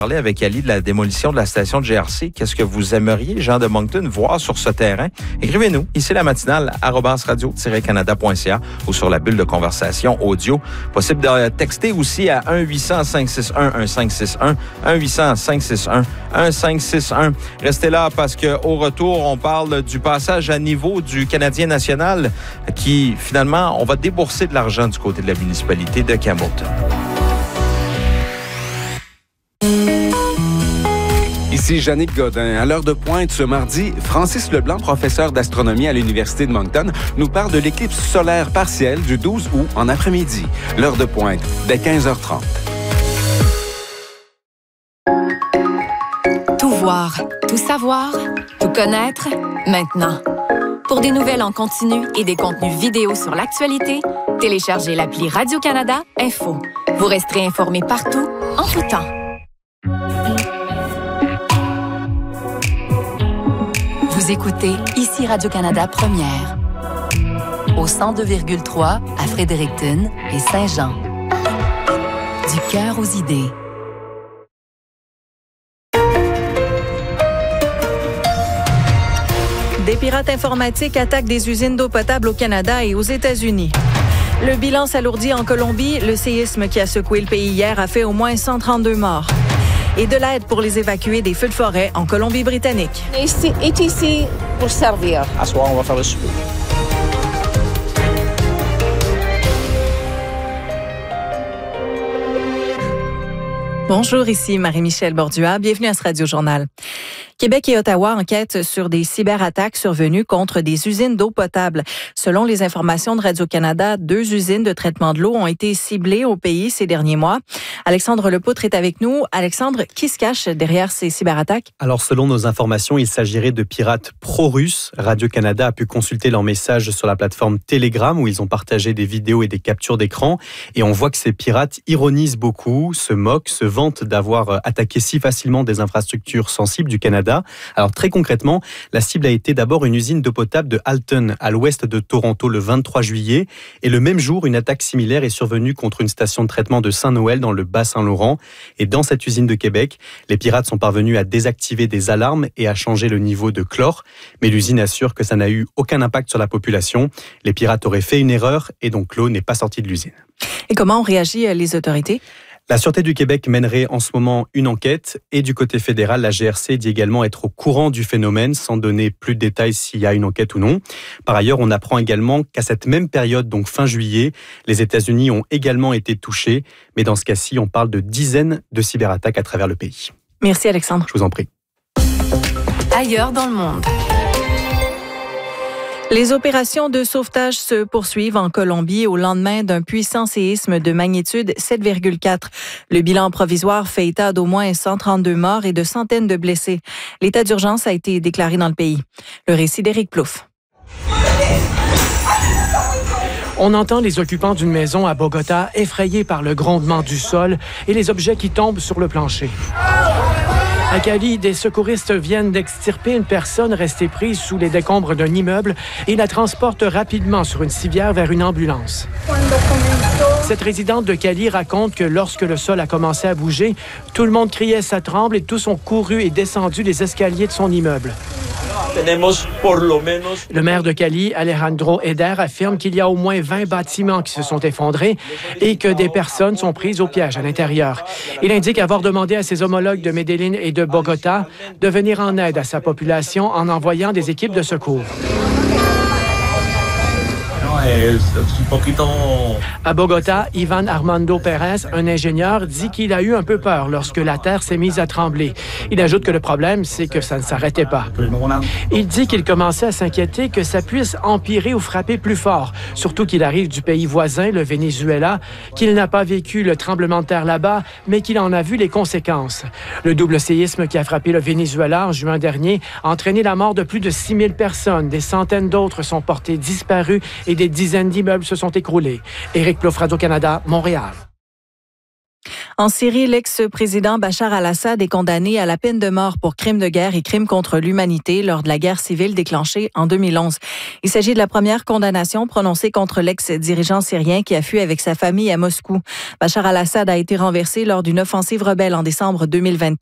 Parler avec Ali de la démolition de la station de GRC. Qu'est-ce que vous aimeriez, gens de Moncton, voir sur ce terrain? Écrivez-nous, ici la matinale, @radio-canada.ca ou sur la bulle de conversation audio. Possible de texter aussi à 1-800-561-1561, 1-800-561-1561. Restez là parce qu'au retour, on parle du passage à niveau du Canadien national qui, finalement, on va débourser de l'argent du côté de la municipalité de Campbellton. Ici Yannick Godin. À l'heure de pointe ce mardi, Francis Leblanc, professeur d'astronomie à l'Université de Moncton, nous parle de l'éclipse solaire partielle du 12 août en après-midi. L'heure de pointe, dès 15h30. Tout voir, tout savoir, tout connaître, maintenant. Pour des nouvelles en continu et des contenus vidéo sur l'actualité, téléchargez l'appli Radio-Canada Info. Vous resterez informé partout, en tout temps. Vous écoutez ici Radio-Canada Première. Au 102,3 à Fredericton et Saint-Jean. Du cœur aux idées. Des pirates informatiques attaquent des usines d'eau potable au Canada et aux États-Unis. Le bilan s'alourdit en Colombie. Le séisme qui a secoué le pays hier a fait au moins 132 morts. Et de l'aide pour les évacuer des feux de forêt en Colombie-Britannique. Est ici pour servir. À soir, on va faire le souper. Bonjour, ici Marie-Michel Bordua. Bienvenue à ce Radio-Journal. Québec et Ottawa enquêtent sur des cyberattaques survenues contre des usines d'eau potable. Selon les informations de Radio-Canada, 2 usines de traitement de l'eau ont été ciblées au pays ces derniers mois. Alexandre Lepoutre est avec nous. Alexandre, qui se cache derrière ces cyberattaques? Alors, selon nos informations, il s'agirait de pirates pro-russes. Radio-Canada a pu consulter leurs messages sur la plateforme Telegram où ils ont partagé des vidéos et des captures d'écran. Et on voit que ces pirates ironisent beaucoup, se moquent, se vantent d'avoir attaqué si facilement des infrastructures sensibles du Canada. Alors très concrètement, la cible a été d'abord une usine d'eau potable de Halton, à l'ouest de Toronto, le 23 juillet. Et le même jour, une attaque similaire est survenue contre une station de traitement de Saint-Noël dans le Bas-Saint-Laurent. Et dans cette usine de Québec, les pirates sont parvenus à désactiver des alarmes et à changer le niveau de chlore. Mais l'usine assure que ça n'a eu aucun impact sur la population. Les pirates auraient fait une erreur et donc l'eau n'est pas sortie de l'usine. Et comment ont réagi les autorités? La Sûreté du Québec mènerait en ce moment une enquête et du côté fédéral, la GRC dit également être au courant du phénomène sans donner plus de détails s'il y a une enquête ou non. Par ailleurs, on apprend également qu'à cette même période, donc fin juillet, les États-Unis ont également été touchés. Mais dans ce cas-ci, on parle de dizaines de cyberattaques à travers le pays. Merci Alexandre. Je vous en prie. Ailleurs dans le monde. Les opérations de sauvetage se poursuivent en Colombie au lendemain d'un puissant séisme de magnitude 7,4. Le bilan provisoire fait état d'au moins 132 morts et de centaines de blessés. L'état d'urgence a été déclaré dans le pays. Le récit d'Éric Plouffe. On entend les occupants d'une maison à Bogota effrayés par le grondement du sol et les objets qui tombent sur le plancher. À Cali, des secouristes viennent d'extirper une personne restée prise sous les décombres d'un immeuble et la transportent rapidement sur une civière vers une ambulance. Cette résidente de Cali raconte que lorsque le sol a commencé à bouger, tout le monde criait « ça tremble » et tous ont couru et descendu les escaliers de son immeuble. Le maire de Cali, Alejandro Eder, affirme qu'il y a au moins 20 bâtiments qui se sont effondrés et que des personnes sont prises au piège à l'intérieur. Il indique avoir demandé à ses homologues de Medellín et de Bogota de venir en aide à sa population en envoyant des équipes de secours. À Bogota, Ivan Armando Pérez, un ingénieur, dit qu'il a eu un peu peur lorsque la terre s'est mise à trembler. Il ajoute que le problème, c'est que ça ne s'arrêtait pas. Il dit qu'il commençait à s'inquiéter que ça puisse empirer ou frapper plus fort, surtout qu'il arrive du pays voisin, le Venezuela, qu'il n'a pas vécu le tremblement de terre là-bas, mais qu'il en a vu les conséquences. Le double séisme qui a frappé le Venezuela en juin dernier a entraîné la mort de plus de 6 000 personnes. Des centaines d'autres sont portées disparues et des dizaines d'immeubles se sont écroulés. Éric Plouffe, Radio-Canada, Montréal. En Syrie, l'ex-président Bachar al-Assad est condamné à la peine de mort pour crimes de guerre et crimes contre l'humanité lors de la guerre civile déclenchée en 2011. Il s'agit de la première condamnation prononcée contre l'ex-dirigeant syrien qui a fui avec sa famille à Moscou. Bachar al-Assad a été renversé lors d'une offensive rebelle en décembre 2024.